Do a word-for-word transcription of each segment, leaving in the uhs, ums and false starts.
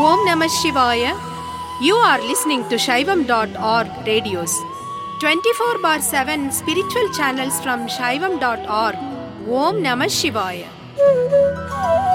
Om Namah Shivaya. You are listening to Shaivam dot org radios. twenty-four bar seven spiritual channels from Shaivam dot org. Om Namah Shivaya.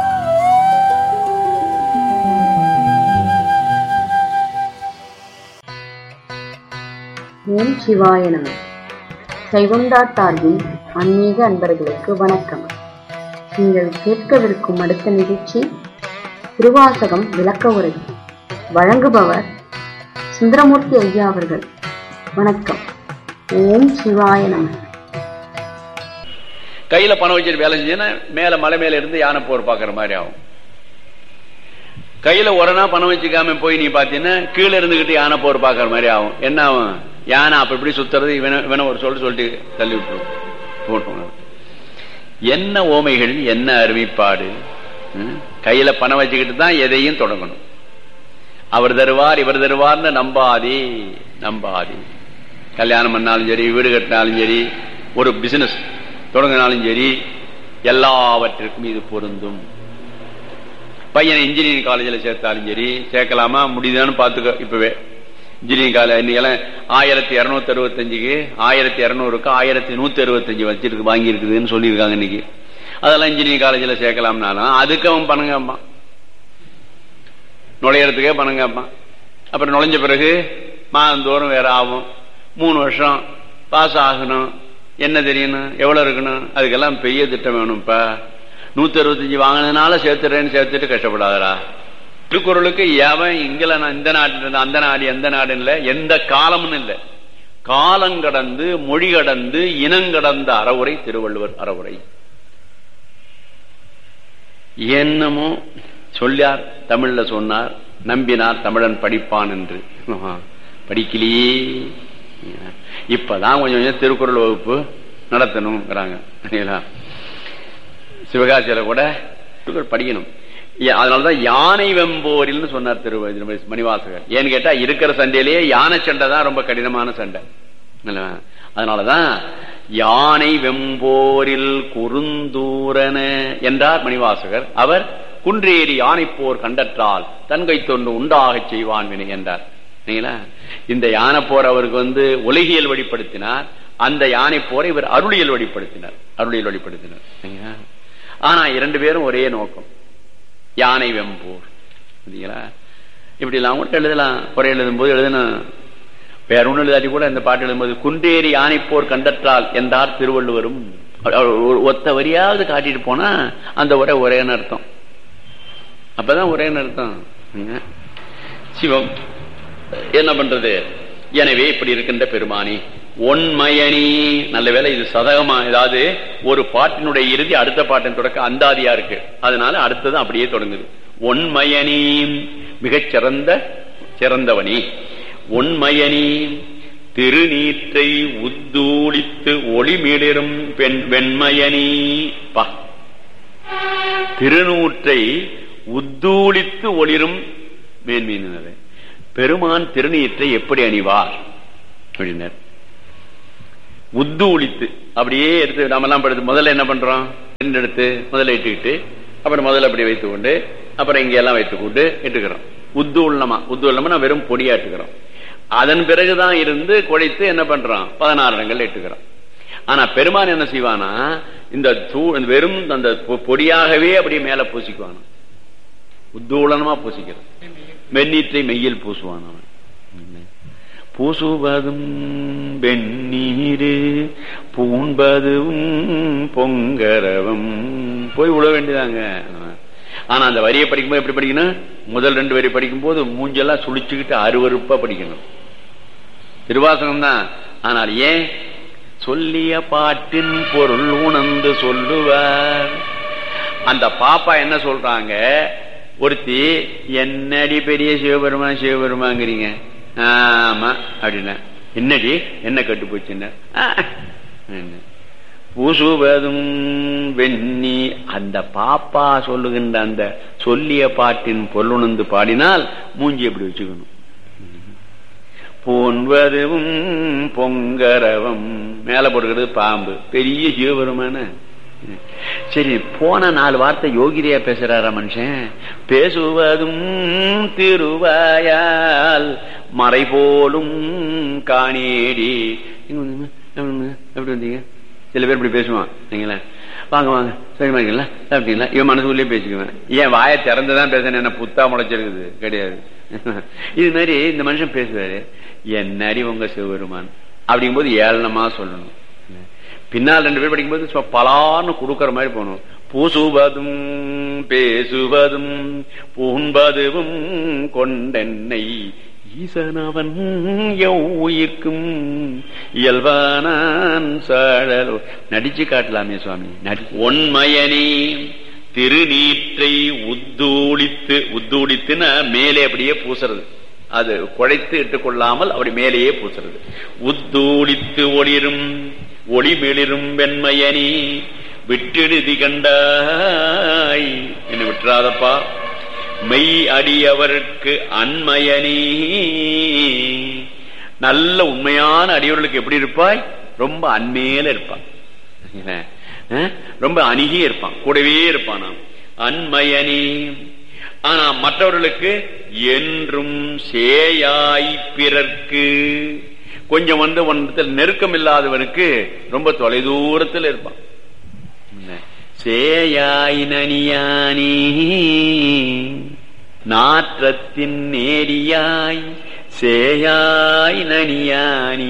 ஓம் சிவாய நம. சைவம் dot ஆர்கின் ஆன்மீக அன்பர்களுக்கு வணக்கம். நீங்கள் கேட்கவிருக்கும் அடுத்த நிகழ்ச்சி திருவாசகம் விளக்க உரை. வழங்குபவர் சுந்தரமூர்த்தி ஐயா அவர்கள். வணக்கம். ஓம் சிவாய நம. கையில பணம் வச்சுட்டு வேலை செஞ்சீங்கன்னா மேல மலை மேல இருந்து யானை போர் பாக்குற மாதிரி ஆகும். கையில உடனே பணம் வச்சுக்காம போய் நீ பாத்தீங்கன்னா கீழே இருந்துகிட்டு யானை போர் பாக்குற மாதிரி ஆகும். என்ன ஆகும்? யானை அப்ப இப்படி சுத்துறது இவன இவன ஒரு சொல்லு சொல்லிட்டு தள்ளி விட்டுரும். என்ன ஓமைகள், என்ன அருமைப்பாடு! கையில பணம் வச்சுக்கிட்டு தான் எதையும் தொடங்கணும். அவர் தருவார் இவர் தருவார்னு நம்பாதே நம்பாதே. கல்யாணம் பண்ணாலும் சரி, வீடு கட்டினாலும் சரி, ஒரு பிசினஸ் தொடங்கினாலும் சரி, எல்லாவற்றிற்கும் இது பொருந்தும். பையனை இன்ஜினியரிங் காலேஜில் சேர்த்தாலும் சரி, சேர்க்கலாமா முடியுதான்னு பாத்துக்க. இப்பவே இன்ஜினியரிங் காலேஜ் இன்னைக்கெல்லாம் ஆயிரத்தி இருநூத்தி அறுபத்தி அஞ்சுக்கு ஆயிரத்தி இருநூறுக்கு ஆயிரத்தி நூத்தி அறுபத்தி அஞ்சு வச்சிருக்கு வாங்கி இருக்குதுன்னு சொல்லியிருக்காங்க இன்னைக்கு. அதெல்லாம் இன்ஜினியரிங் காலேஜில் சேர்க்கலாம்னாலும் அதுக்கு அவன் பணம் கேட்பான், நுழையறதுக்கே பணம் கேட்பான். அப்புறம் நுழைஞ்ச பிறகு மாதந்தோறும் வேற ஆகும். மூணு வருஷம் பாஸ் ஆகணும். என்ன தெரியணும், எவ்வளவு இருக்கணும், அதுக்கெல்லாம் பெரிய திட்டம் வேணும்ப்பா. நூத்தி அறுபத்தஞ்சு வாங்கினதுனால சேர்த்துறேன்னு சேர்த்துட்டு கஷ்டப்படாதரா. திருக்குறளுக்கு எவன் இங்கல இந்த நாட்டு அந்த நாடு எந்த நாடுன்னு இல்ல, எந்த காலம்னு இல்ல, காலங்கடந்து மொழி கடந்து இனங்கடந்த அறவுரை திருவள்ளுவர் அறவுரை. என்னமோ சொல்லார், தமிழ்ல சொன்னார், நம்பினார் தமிழன் படிப்பான் என்று. படிக்கலையே. இப்பதான் கொஞ்சம் கொஞ்சம் திருக்குறள் வகுப்பு நடத்தணும்ங்கிறாங்க. சிவகாசியில கூட படிக்கணும். அதனாலதான் யானை வெம்போரில் சொன்னார் திரு மணிவாசகர். ஏன்னு கேட்டா இருக்கிற சண்டையிலேயே யானை சண்டை தான் ரொம்ப கடினமான சண்டை. அதனாலதான் யானை வெம்போரில் குறுந்தூரன என்றார் மணிவாசகர். அவர் குன்றேறி யானை போர் கண்டற்றால் தன்கை தொண்டு உண்டாக செய்வான் வினை என்றார். இந்த யானை போர் அவருக்கு வந்து ஒலிகியல் வெளிப்படுத்தினார், அந்த யானை போரை இவர் அருளியல் வெளிப்படுத்தினார் அருளியல் வெளிப்படுத்தினார் ஆனா இரண்டு பேரும் ஒரே நோக்கம், யானை வெம்போர். இப்படி எல்லாம் கூட எழுதலாம். குறை எழுதும் போது எழுதணும், வேற ஒண்ணு எழுதாட்டி கூட இந்த பாட்டு எழுதும்போது குன்றேறி யானை போர் கண்டற்றால் என்றார் திருவள்ளுவரும். ஒத்த வரியாவது காட்டிட்டு போனா அந்த உரை ஒரே அர்த்தம். அப்பதான் ஒரே அர்த்தம். சிவம் என்ன பண்றது? எனவே இப்படி இருக்கின்ற பெருமானி ஒன்மயனி. நல்ல வேலை இது சதகமா, ஏதாவது ஒரு பாட்டினுடைய இறுதி அடுத்த பாட்டின் தொடக்க அந்தாதியா இருக்கு. அதனால அடுத்தது அப்படியே தொடங்குது. ஒன்மயனி மிகச் சிறந்த சிறந்தவனி. ஒன்மயனி திருநீற்றை உத்தூளித்து ஒளிமிளிரும் பெண் வெண்மயனி. பா, திருநூற்றை உத்தூளித்து ஒளிரும் மேன்மீனது. பெருமான் திருநீற்றை எப்படி அணிவார் அப்படின்னார். உத்தூளித்து அப்படியே எடுத்து நாமெல்லாம் படுத்து முதல்ல என்ன பண்றோம், ரெண்டு எடுத்து முதல்ல இட்டுக்கிட்டு அப்புறம் முதல்ல அப்படி வைத்துக் கொண்டு அப்புறம் இங்க எல்லாம் வைத்துக் கொண்டு இட்டுக்கிறோம். உத்தூள்ளமா உத்தூள்ளமா வெறும் பொடியா இட்டுக்கிறோம். அதன் பிறகுதான் இருந்து குழைத்து என்ன பண்றோம், பதினாறு இடங்கள் இட்டுக்கிறோம். ஆனா பெருமான் என்ன செய்வானா, இந்த வெறும் அந்த பொடியாகவே அப்படியே மேல பூசிக்குவான். உத்தூளனமா பூசிக்கிறது. வெந்நீற்றை மெய்யில் பூசுவான். பூசுவதும் வெந்நீரு பூண்பதும் பொங்கரவம். போய் உழ வேண்டியதாங்க. ஆனா அந்த வரியை படிக்கும்போது எப்படி படிக்கணும், முதல் ரெண்டு வரி படிக்கும் போது மூஞ்செல்லாம் சுழிச்சுக்கிட்டு அருவருப்பா படிக்கணும். திருவாசகம் தான். ஆனால் ஏன் சொல்லிய பாட்டின் பொருள் உணர்ந்து சொல்லுவார். அந்த பாப்பா என்ன சொல்றாங்க, ஒருத்தி என்னடி பெரிய சிவபெருமான் சிவபெருமாங்கிறீங்க, ஆமா அப்படின்னா என்னடி என்ன கட்டு போச்சுன்னா பூசுவதும் வெண்ணி. அந்த பாப்பா சொல்லுகின்ற அந்த சொல்லிய பாட்டின் பொருளுணர்ந்து பாடினால் மூஞ்சி எப்படி வச்சுக்கணும். பூண்பதும் பொங்கரவம் மேல போடுகிறது பாம்பு, பெரிய சிவபெருமான சரி, போன நாலு வார்த்தை யோகிரியா பேசுறாரா மனுஷன்? பேசுவதும் திருவாயால் மறை போலும் காணேடி. எப்படி வந்தீங்க? சில பேர் இப்படி பேசுவான். நீங்களா வாங்க வாங்க சரிமா இருக்கீங்களா சாப்பிட்டீங்களா? இவன் மனசுக்குள்ளேயே பேசிக்குவேன். ஏன் வாயை திறந்துதான் பேசுறேன், என்ன புத்தா முளைச்சிருக்குது கிடையாது. இது மாதிரி இந்த மனுஷன் பேசுவாரு. என்னடி உங்க சிவபெருமான் அப்படிங்கும் போது ஏளனமா சொல்லணும். பின்னால் ரெண்டு பேர் படிக்கும்போது பலான்னு கொடுக்கற மாதிரி போகணும். பூசுவதும் பேசுவதும் பூண்பதுவும் கொண்டென்னை ஈசனவன் உயிர்க்கும் இயல்பானான் சாழலோ. நடிச்சு காட்டலாமே சுவாமி. ஒன்மயனே திருநீற்றை உத்தூளித்து, உத்தூளித்துன்னா மேலே அப்படியே பூசுறது, அது குழைத்து இட்டுக் கொள்ளாமல் அப்படி மேலேயே பூசுறது. உத்தூளித்து ஒளிரும் ஒளிமிளிரும் வெண்மையனி விட்டெழுதி கண்டாய், என்ன விட்டுறாதப்பா. மெய் அடியவருக்கு அன்மயனி, நல்ல உண்மையான அடியவர்களுக்கு எப்படி இருப்பாய்? ரொம்ப அன்மையில இருப்பான், ரொம்ப அணுகி இருப்பான், கூடவே இருப்பான். நாம் அன்மயனி. ஆனா மற்றவர்களுக்கு என்றும் சேயாய் பிறர்க்கு, கொஞ்சம் வந்து ஒன்றத்தில் நெருக்கம் இல்லாதவனுக்கு ரொம்ப தொலைதூரத்தில் இருப்பான். சேயாய் நனியானி நாற்றத்தின் நேரியாய் சேயாய் நனியானி.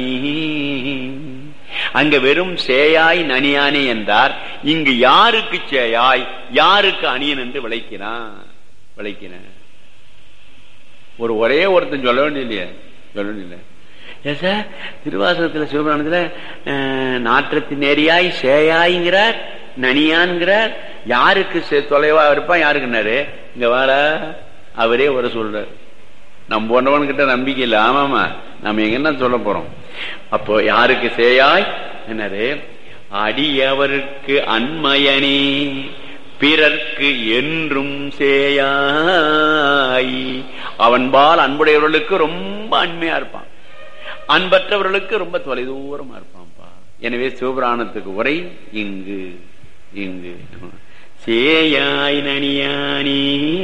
அங்க வெறும் சேயாய் நனியானி என்றார். இங்கு யாருக்கு சேயாய் யாருக்கு அணியன் என்று விளைக்கிறான் விளைக்கிறான் ஒரு ஒரே ஒருத்தன் சொல்ல வேண்டிய சொல்ல வேண்டிய சார். திருவாசகத்துல சிவபுராணத்துல நாற்றத்தின் நேரியாய் சேயாய்ங்கிறார், நனியான்கிறார். யாருக்கு தொலைவா இருப்பான் யாருக்குன்னாரு? இங்க வாழ அவரே வர சொல்றார். நம்ம போன்றவன் கிட்ட நம்பிக்கை இல்லை. ஆமாமா, நம்ம எங்கன்னா சொல்ல போறோம். அப்போ யாருக்கு சேயாய் என்னாரு? அடியவருக்கு அன்மயனே பிறர்க்கு என்றும் சேயாய். அவன்பால் அன்புடையவர்களுக்கு ரொம்ப அண்மையா இருப்பான், அன்பற்றவர்களுக்கு ரொம்ப தொலைதூரமா இருப்பான்ப்பா. எனவே சிவபுராணத்துக்கு உரை இங்கு இங்கு சேயாய் நனியானி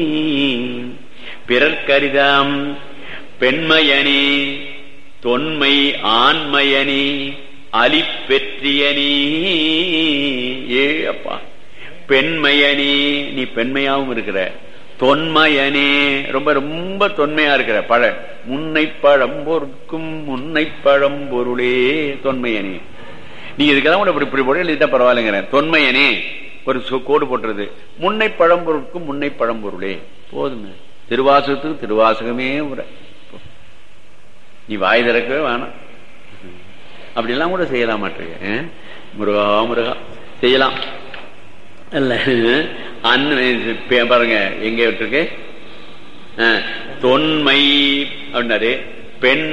பிறர்க்கரிதாம் பெண்மையனே தொன்மை ஆண்மையனே அலிப்பெற்றியனே. ஏ அப்பா, பெண்மையனே நீ பெண்மையாவும் இருக்கிற, தொன்மையனே ரொம்ப ரொம்ப தொன்மையா இருக்கிற. பழ முன்னை பழம் பொருட்கும் முன்னை பழம் பொருளே தொன்மையனே. நீ இதுக்கெல்லாம் கூட இப்படி இப்படி போட எழுதிட்டா பரவாயில்லைங்கிற. தொன்மையனே ஒரு கோடு போட்டுறது. முன்னை பழம் பொருட்கும் முன்னை பழம் பொருளே போதுங்க. திருவாசகத்துக்கு திருவாசகமே உரை. நீ வாய் திறக்கவே வேணாம். அப்படிலாம் கூட செய்யலாம் மாட்டிருக்க. முருகா முருகா செய்யலாம் அல்ல. அண்ணன் பாருங்க எங்க விட்டுருக்கு. தொன்மை அப்படின்னாரு. பெண்